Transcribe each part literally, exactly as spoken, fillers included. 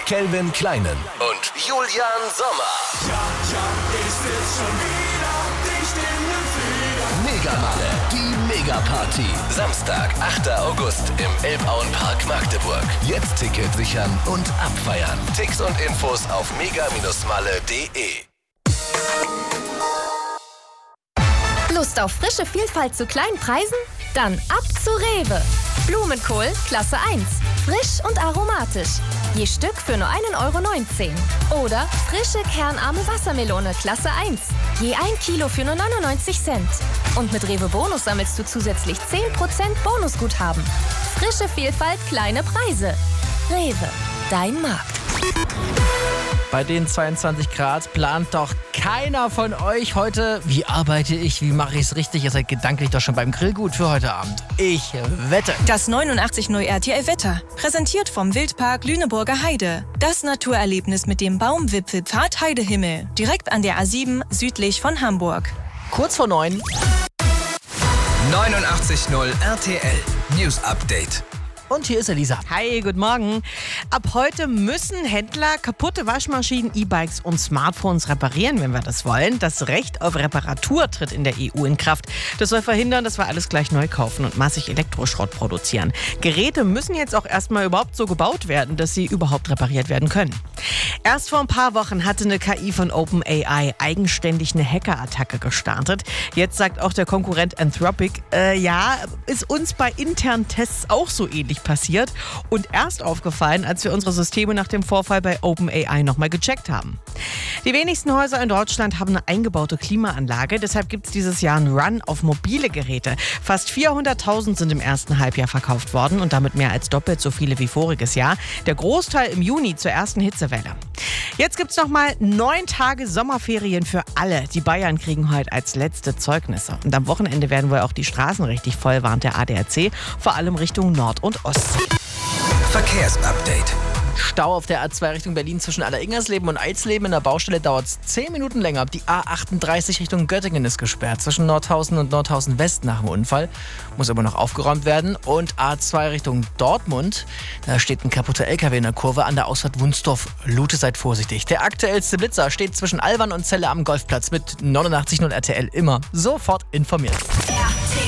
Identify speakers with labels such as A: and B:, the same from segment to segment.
A: Calvin Kleinen und Julian Sommer.
B: Ja, ja, ist es schon wieder dicht in den Flieder.
A: Mega-Male, die Mega-Party. Samstag, achter August im Elbauenpark Magdeburg. Jetzt Ticket sichern und abfeiern. Tipps und Infos auf mega Malle punkt de.
C: Lust auf frische Vielfalt zu kleinen Preisen? Dann ab zu Rewe. Blumenkohl Klasse eins. Frisch und aromatisch. Je Stück für nur ein Euro neunzehn. Oder frische kernarme Wassermelone Klasse eins. Je ein Kilo für nur neunundneunzig Cent. Und mit Rewe Bonus sammelst du zusätzlich zehn Prozent Bonusguthaben. Frische Vielfalt, kleine Preise. Rewe, dein Markt.
D: Bei den zweiundzwanzig Grad plant doch keiner von euch heute, wie arbeite ich, wie mache ich es richtig. Ihr seid gedanklich doch schon beim Grillgut für heute Abend. Ich wette.
E: Das neunundachtzig Komma null R T L Wetter. Präsentiert vom Wildpark Lüneburger Heide. Das Naturerlebnis mit dem Baumwipfelpfad Heidehimmel. Direkt an der A sieben südlich von Hamburg.
D: Kurz vor neun.
A: neunundachtzig Komma null R T L News Update.
D: Und hier ist Elisa.
F: Hi, guten Morgen. Ab heute müssen Händler kaputte Waschmaschinen, E-Bikes und Smartphones reparieren, wenn wir das wollen. Das Recht auf Reparatur tritt in der E U in Kraft. Das soll verhindern, dass wir alles gleich neu kaufen und massig Elektroschrott produzieren. Geräte müssen jetzt auch erstmal überhaupt so gebaut werden, dass sie überhaupt repariert werden können. Erst vor ein paar Wochen hatte eine K I von OpenAI eigenständig eine Hackerattacke gestartet. Jetzt sagt auch der Konkurrent Anthropic, äh, ja, ist uns bei internen Tests auch so ähnlich passiert und erst aufgefallen, als wir unsere Systeme nach dem Vorfall bei OpenAI nochmal gecheckt haben. Die wenigsten Häuser in Deutschland haben eine eingebaute Klimaanlage, deshalb gibt es dieses Jahr einen Run auf mobile Geräte. Fast vierhunderttausend sind im ersten Halbjahr verkauft worden und damit mehr als doppelt so viele wie voriges Jahr. Der Großteil im Juni zur ersten Hitzewelle. Jetzt gibt es nochmal neun Tage Sommerferien für alle. Die Bayern kriegen heute als letzte Zeugnisse. Und am Wochenende werden wohl auch die Straßen richtig voll, warnt der A D A C, vor allem Richtung Nord- und Ostsee.
A: Verkehrsupdate.
D: Stau auf der A zwei Richtung Berlin zwischen Alleringersleben und Eisleben. In der Baustelle dauert es zehn Minuten länger. Die A achtunddreißig Richtung Göttingen ist gesperrt. Zwischen Nordhausen und Nordhausen West nach dem Unfall. Muss aber noch aufgeräumt werden. Und A zwei Richtung Dortmund. Da steht ein kaputter L K W in der Kurve an der Ausfahrt Wunsdorf. Lute, seid vorsichtig. Der aktuellste Blitzer steht zwischen Alwan und Celle am Golfplatz mit neunundachtzig Komma null R T L. Immer sofort informiert.
C: R T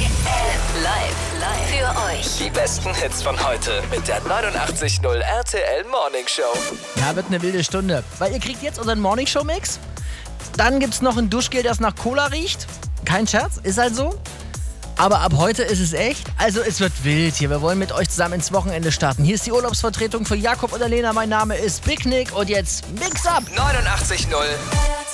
C: L live, live für euch.
A: Die besten Hits von heute mit der neunundachtzig Komma null R T L Morning Show.
D: Ja, wird eine wilde Stunde. Weil ihr kriegt jetzt unseren Morning Show Mix. Dann gibt's noch ein Duschgel, das nach Cola riecht. Kein Scherz, ist halt so. Aber ab heute ist es echt. Also es wird wild hier. Wir wollen mit euch zusammen ins Wochenende starten. Hier ist die Urlaubsvertretung für Jakob und Alena. Mein Name ist Big Nick und jetzt Mix Up.
A: neunundachtzig Komma null